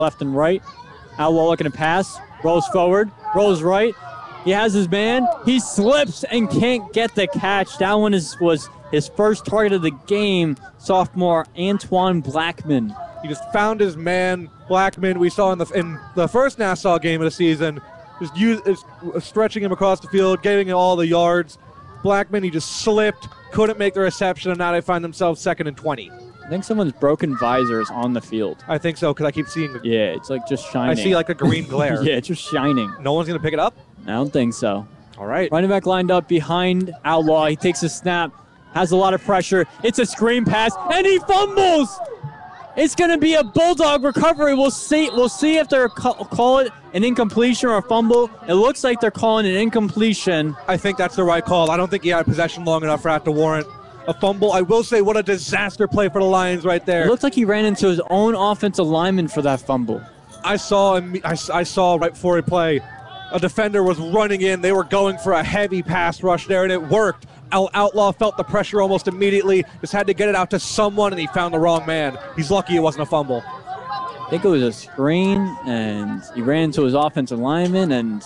left and right. Outlaw looking to pass. Rolls forward. Rolls right. He has his man. He slips and can't get the catch. That one was his first target of the game. Sophomore Antoine Blackman. He just found his man, Blackman. We saw in the first Nassau game of the season, just stretching him across the field, giving him all the yards. Blackman, he just slipped, couldn't make the reception, and now they find themselves 2nd and 20. I think someone's broken visors on the field. I think so, because I keep seeing it. Yeah, it's like just shining. I see like a green glare. Yeah, it's just shining. No one's going to pick it up? I don't think so. All right. Running back lined up behind Outlaw. He takes a snap, has a lot of pressure. It's a screen pass, and he fumbles. It's going to be a Bulldog recovery. We'll see if they're call it an incompletion or a fumble. It looks like they're calling an incompletion. I think that's the right call. I don't think he had possession long enough for that to warrant a fumble. I will say, what a disaster play for the Lions right there. It looked like he ran into his own offensive lineman for that fumble. I saw right before he played, a defender was running in. They were going for a heavy pass rush there, and it worked. Outlaw felt the pressure almost immediately, just had to get it out to someone, and he found the wrong man. He's lucky it wasn't a fumble. I think it was a screen, and he ran into his offensive lineman and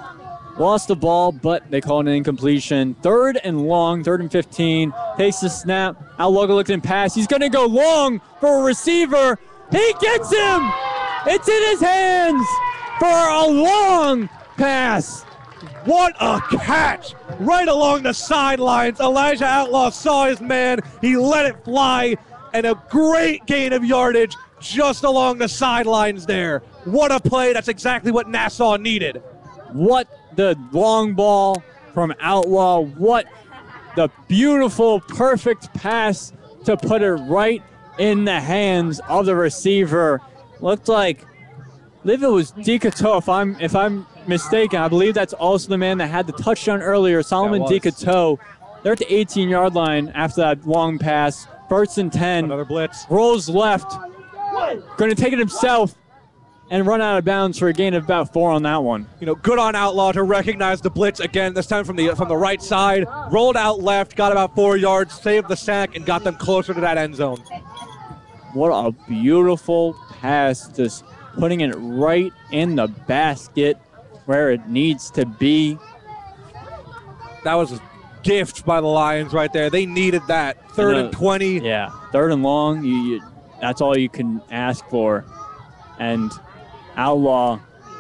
lost the ball, but they called an incompletion. 3rd and long, 3rd and 15. Takes the snap. Outlaw looks in pass. He's going to go long for a receiver. He gets him! It's in his hands for a long pass. What a catch! Right along the sidelines. Elijah Outlaw saw his man. He let it fly, and a great gain of yardage just along the sidelines there. What a play. That's exactly what Nassau needed. What the long ball from Outlaw. What the beautiful, perfect pass to put it right in the hands of the receiver. Looked like, I believe it was DeCoteau, if I'm mistaken. I believe that's also the man that had the touchdown earlier, Solomon DeCoteau. They're at the 18-yard line after that long pass. 1st and 10. Another blitz. Rolls left. Going to take it himself and run out of bounds for a gain of about 4 on that one. You know, good on Outlaw to recognize the blitz again, this time from the right side. Rolled out left, got about 4 yards, saved the sack, and got them closer to that end zone. What a beautiful pass, just putting it right in the basket where it needs to be. That was a gift by the Lions right there. They needed that. 3rd and 20. Yeah, 3rd and long. That's all you can ask for. And Outlaw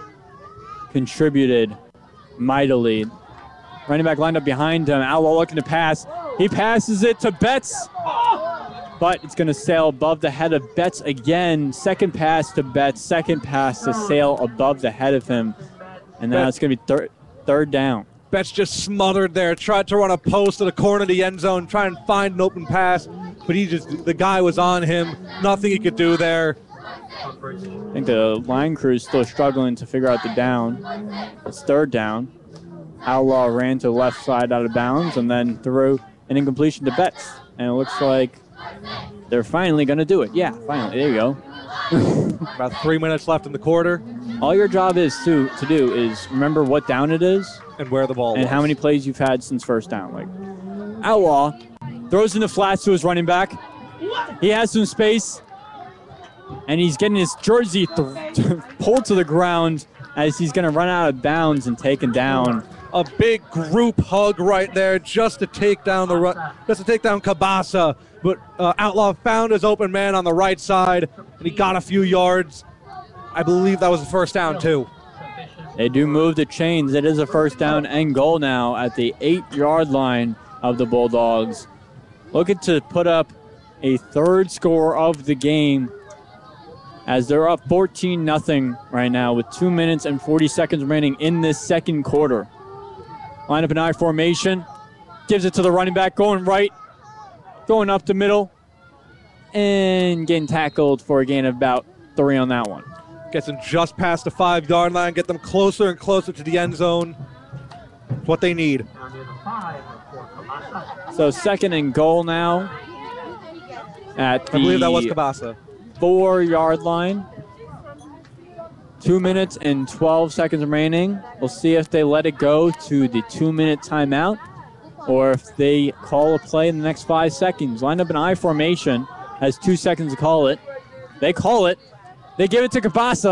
contributed mightily. Running back lined up behind him. Outlaw looking to pass. He passes it to Betts. But it's going to sail above the head of Betts again. Second pass to Betts. Second pass to sail above the head of him. And now it's going to be third down. Betts just smothered there. Tried to run a post to the corner of the end zone. Try and find an open pass. But the guy was on him. Nothing he could do there. I think the line crew is still struggling to figure out the down. It's 3rd down. Outlaw ran to the left side out of bounds and then threw an incompletion to Betts. And it looks like they're finally going to do it. Yeah, finally. There you go. About 3 minutes left in the quarter. All your job is to do is remember what down it is. And where the ball and was. How many plays you've had since first down. Like, Outlaw throws in the flats to his running back. He has some space. And he's getting his jersey pulled to the ground as he's going to run out of bounds and taken down. A big group hug right there just to take down Cabasa. But Outlaw found his open man on the right side, and he got a few yards. I believe that was the 1st down, too. They do move the chains. It is a 1st down and goal now at the 8-yard line of the Bulldogs. Looking to put up a 3rd score of the game as they're up 14-0 right now with 2 minutes and 40 seconds remaining in this 2nd quarter. Line up an I formation. Gives it to the running back, going right. Going up the middle. And getting tackled for a gain of about 3 on that one. Gets them just past the 5-yard line. Get them closer and closer to the end zone. It's what they need. So 2nd and goal now. I believe that was Cabasa. 4-yard line. 2 minutes and 12 seconds remaining. We'll see if they let it go to the 2-minute timeout or if they call a play in the next 5 seconds. Line up an I formation. Has 2 seconds to call it. They call it. They give it to Cabasa.